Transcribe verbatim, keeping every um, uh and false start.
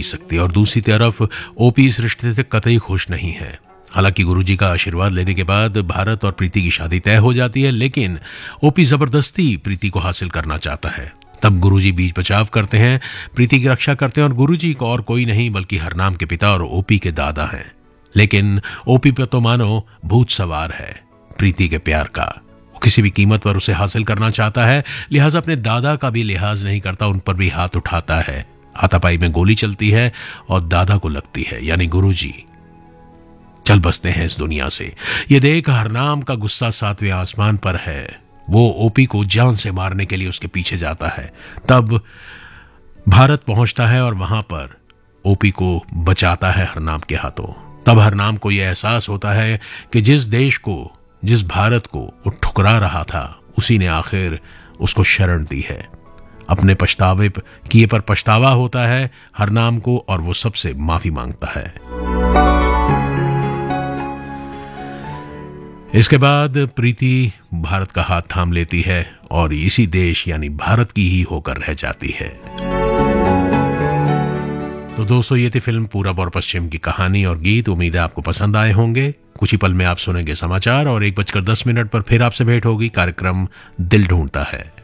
जी सकती और दूसरी तरफ ओपी इस रिश्ते से कतई खुश नहीं है। हालांकि गुरुजी का आशीर्वाद लेने के बाद भारत और प्रीति की शादी तय हो जाती है, लेकिन ओपी जबरदस्ती प्रीति को हासिल करना चाहता है। तब गुरुजी बीच बचाव करते हैं, प्रीति की रक्षा करते हैं और गुरुजी को और कोई नहीं बल्कि हरनाम के पिता और ओपी के दादा हैं। लेकिन ओपी पे तो मानो भूत सवार है प्रीति के प्यार का। वो किसी भी कीमत पर उसे हासिल करना चाहता है, लिहाजा अपने दादा का भी लिहाज नहीं करता, उन पर भी हाथ उठाता है। हाथापाई में गोली चलती है और दादा को लगती है, यानी गुरुजी चल बसते हैं इस दुनिया से। ये देख हरनाम का गुस्सा सातवें आसमान पर है। वो ओपी को जान से मारने के लिए उसके पीछे जाता है। तब भारत पहुंचता है और वहां पर ओपी को बचाता है हरनाम के हाथों। तब हरनाम को यह एहसास होता है कि जिस देश को, जिस भारत को वो ठुकरा रहा था, उसी ने आखिर उसको शरण दी है। अपने पछतावे किए पर पछतावा होता है हरनाम को और वो सबसे माफी मांगता है। इसके बाद प्रीति भारत का हाथ थाम लेती है और इसी देश यानी भारत की ही होकर रह जाती है। तो दोस्तों, ये थी फिल्म पूरब और पश्चिम की कहानी और गीत। उम्मीद है आपको पसंद आए होंगे। कुछ ही पल में आप सुनेंगे समाचार और एक बजकर दस मिनट पर फिर आपसे भेंट होगी। कार्यक्रम दिल ढूंढता है।